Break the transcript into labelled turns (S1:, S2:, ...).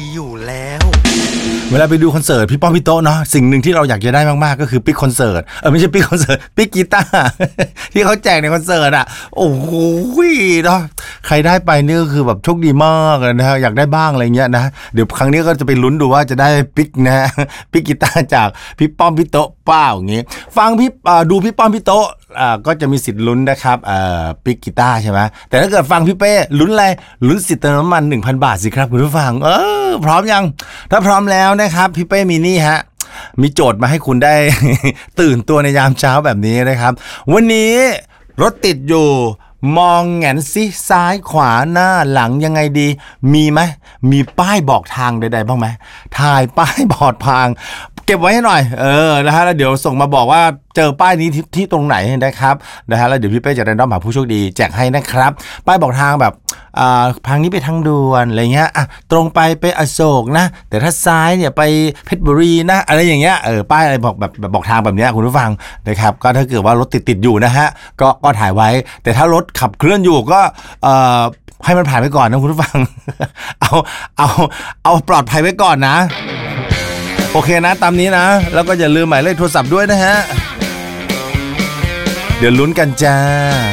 S1: อยู่แล้วเวลาไปดูคอนเสิร์ตพี่ป้อมพี่โต๊ะเนาะสิ่งหนึ่งที่เราอยากจะได้มากๆก็คือปิ๊กคอนเสิร์ตไม่ใช่ปิ๊กคอนเสิร์ตปิ๊กกีตาร์ที่เขาแจกในคอนเสิร์ตอ่ะโอ้โหเนาะใครได้ไปนี่ก็คือแบบโชคดีมากเลยนะฮะอยากได้บ้างอะไรเงี้ยนะเดี๋ยวครั้งนี้ก็จะไปลุ้นดูว่าจะได้ปิ๊กนะปิ๊กกีตาร์จากพี่ป้อมพี่โต๊ะเปล่าอย่างงี้ฟังพี่ดูพี่ป้อมพี่โต๊ะก็จะมีสิทธิ์ลุ้นนะครับปิ๊กกีตาร์ใช่ไหมแต่ถ้าเกิดฟังพี่เป้ลุ้นอะไรลุ้นสิทธิ์เติมน้ำมัน 1,000 บาทสิครับคุณผู้ฟังพร้อมยังถ้าพร้อมแล้วนะครับพี่เป้มีนี่ฮะมีโจทย์มาให้คุณได้ ตื่นตัวในยามเช้าแบบนี้นะครับวันนี้รถติดอยู่มองแหงนซิซ้ายขวาหน้าหลังยังไงดีมีไหมมีป้ายบอกทางใดๆบ้างไหมถ่ายป้ายบอกทางเก็บไว้ให้หน่อยนะฮะแล้วเดี๋ยวส่งมาบอกว่าเจอป้ายนี้ที่ตรงไหนนะครับนะฮะแล้วเดี๋ยวพี่เป้จะแรนดอมหาผู้โชคดีแจกให้นะครับป้ายบอกทางแบบทางนี้ไปทางด่วนอะไรเงี้ยตรงไปอโศกนะแต่ถ้าซ้ายเนี่ยไปเพชรบุรีนะอะไรอย่างเงี้ยป้ายอะไรบอกแบบบอกทางแบบเนี้ยคุณผู้ฟังนะครับก็ถ้าเกิดว่ารถติดอยู่นะฮะก็ถ่ายไว้แต่ถ้ารถขับเคลื่อนอยู่ก็ให้มันผ่านไปก่อนนะคุณผู้ฟัง เอาปลอดภัยไว้ก่อนนะโอเคนะตามนี้นะแล้วก็อย่าลืมหมายเลขโทรศัพท์ด้วยนะฮะเดี๋ยวลุ้นกันจ้า